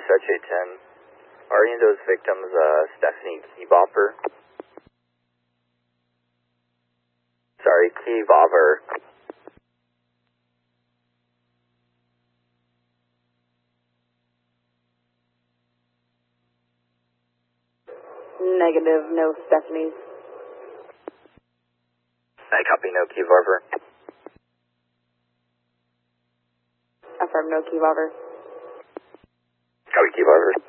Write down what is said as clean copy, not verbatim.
Dutch 810. Are any of those victims Stephanie Keybopper? Sorry, Keybopper. Negative, no Stephanie's. I copy, no Keybopper. Affirm, no Keybopper. Copy, Keybopper.